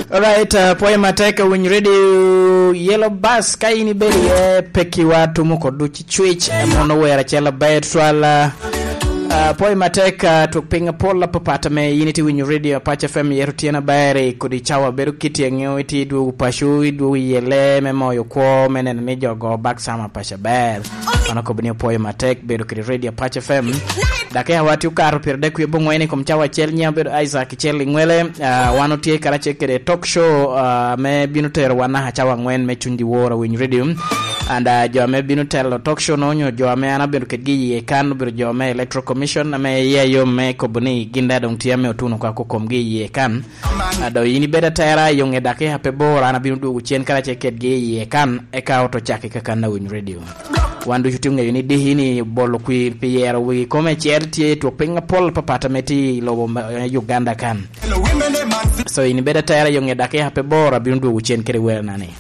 Alright, poema teka when you radio yellow bus kaini beli peki watu muko duchi chwich mono wera chela bayetwala poema teka tukpinga pola papata me unity when you radio Pacha FM yerutiana bayre kudi chawa beru kiti ngeo iti du pashu du yele memoyo kwa menen ni jogo back sama pasha bayr anako bini poema tek beru kudi radio Pacha FM dake hawati ukaru pirde kuibu ngweni kumchawa chel nya beru Isaac chel ngwele wanotie karache kede talk show me binutero wana hachawa ngwen me chundi wora when you radio and jo me binutelo talk show nonyo jo me ana beru kedi ye kan beru jo me electro commission me ye yo me kobuni ginda dong tiame otuno kwa kukomgi ye kan ado yini beda tayara yonge dake hape bora na binudu uchien karache kedi ye kan eka auto chake kakana when you radio wandu chutunga yuni dihini bolo kui piyer wi kome chertie to pinga pol papata meti lobo Uganda kan so ini beda tayara yonge dake hape bora bindu uchen kere wera nani